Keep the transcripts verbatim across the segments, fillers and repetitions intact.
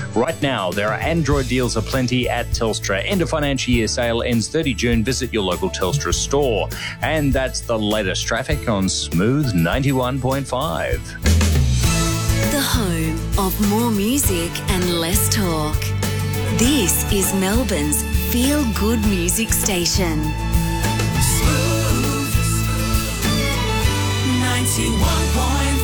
Right now, there are Android deals aplenty at Telstra. End of financial year sale ends thirtieth of June. Visit your local Telstra store. And that's the latest traffic on Smooth ninety-one point five. The home of more music and less talk. This is Melbourne's feel-good music station. Smooth ninety-one point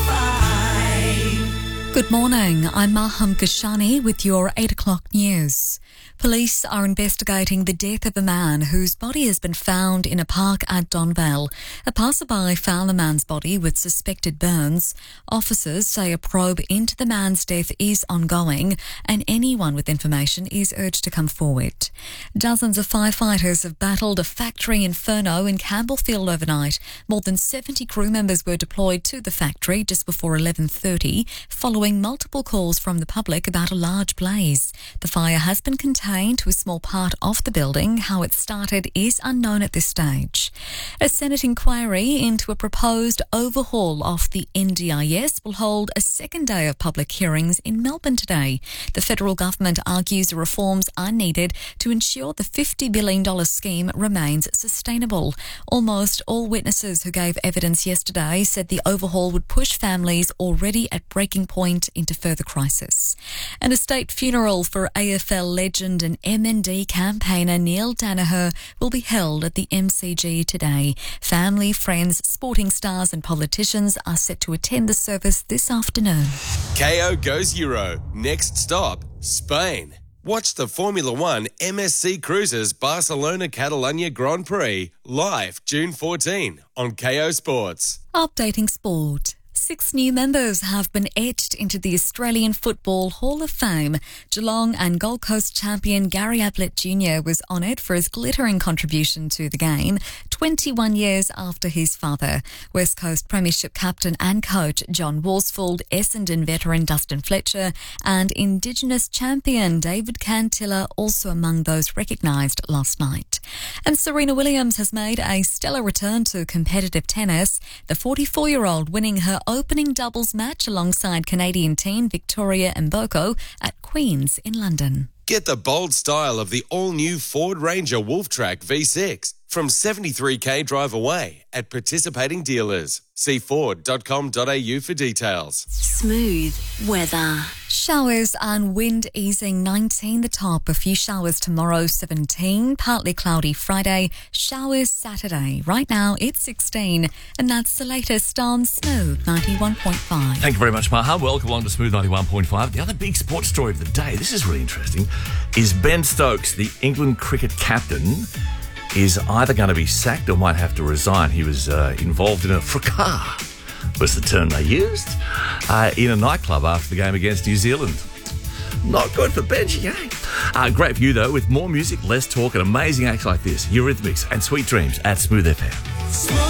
five. Good morning, I'm Maham Kashani with your eight o'clock news. Police are investigating the death of a man whose body has been found in a park at Donvale. A passerby found the man's body with suspected burns. Officers say a probe into the man's death is ongoing and anyone with information is urged to come forward. Dozens of firefighters have battled a factory inferno in Campbellfield overnight. More than seventy crew members were deployed to the factory just before eleven thirty, following multiple calls from the public about a large blaze. The fire has been contained to a small part of the building. How it started is unknown at this stage. A Senate inquiry into a proposed overhaul of the N D I S will hold a second day of public hearings in Melbourne today. The federal government argues the reforms are needed to ensure the fifty billion dollars scheme remains sustainable. Almost all witnesses who gave evidence yesterday said the overhaul would push families already at breaking point into further crisis. And a state funeral for A F L legend and M N D campaigner Neil Danaher will be held at the M C G today. Family, friends, sporting stars and politicians are set to attend the service this afternoon. K O goes Euro. Next stop, Spain. Watch the Formula One M S C Cruises Barcelona Catalunya Grand Prix live June fourteenth on K O Sports. Updating sport. Six new members have been etched into the Australian Football Hall of Fame. Geelong and Gold Coast champion Gary Ablett Junior was honoured for his glittering contribution to the game twenty-one years after his father. West Coast Premiership captain and coach John Worsfold, Essendon veteran Dustin Fletcher and Indigenous champion David Cantilla also among those recognised last night. And Serena Williams has made a stellar return to competitive tennis, the forty-four-year-old winning her opening doubles match alongside Canadian teen Victoria Mboko at Queen's in London. Get the bold style of the all-new Ford Ranger Wolftrack V six from seventy-three k drive away at participating dealers. See ford dot com dot a u for details. Smooth weather. Showers and wind easing nineteen the top. A few showers tomorrow, seventeen. Partly cloudy Friday. Showers Saturday. Right now it's sixteen. And that's the latest on Smooth ninety-one point five. Thank you very much, Maha. Welcome along to Smooth ninety-one point five. The other big sports story of the day, this is really interesting, is Ben Stokes, the England cricket captain, is either going to be sacked or might have to resign. He was uh, involved in a fracas, was the term they used, uh, in a nightclub after the game against New Zealand. Not good for Benji, eh? Uh, great for you, though, with more music, less talk, and amazing acts like this. Eurythmics and Sweet Dreams at Smooth F M.